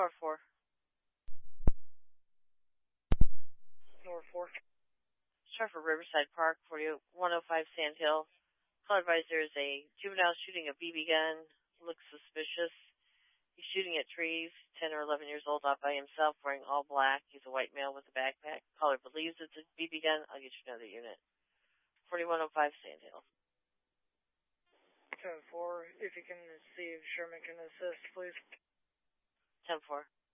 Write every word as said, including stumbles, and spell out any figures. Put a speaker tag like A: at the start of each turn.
A: Nor four.
B: Nor four.
A: Start for Riverside Park, forty-one oh five Sand Hill. Call advised there is a juvenile shooting a B B gun. Looks suspicious. He's shooting at trees, ten or eleven years old, out by himself, wearing all black. He's a white male with a backpack. Caller believes it's a B B gun. I'll get you another unit. forty-one oh five Sand Hill.
B: ten four, if you can see if Sherman can assist, please.
A: ten four.